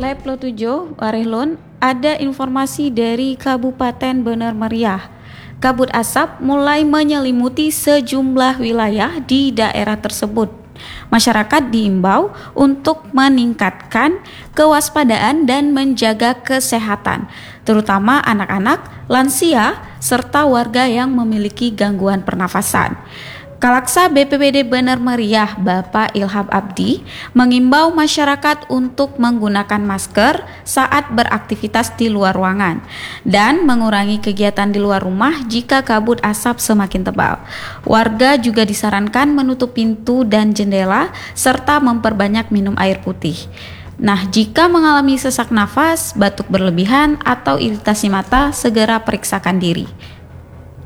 Lab Lo 7 Warehlun, ada informasi dari Kabupaten Bener Meriah. Kabut asap mulai menyelimuti sejumlah wilayah di daerah tersebut. Masyarakat diimbau untuk meningkatkan kewaspadaan dan menjaga kesehatan, terutama anak-anak, lansia, serta warga yang memiliki gangguan pernafasan. Kalaksa BPBD Bener Meriah, Bapak Ilham Abdi, mengimbau masyarakat untuk menggunakan masker saat beraktivitas di luar ruangan dan mengurangi kegiatan di luar rumah jika kabut asap semakin tebal. Warga juga disarankan menutup pintu dan jendela serta memperbanyak minum air putih. Nah, jika mengalami sesak nafas, batuk berlebihan, atau iritasi mata, segera periksakan diri.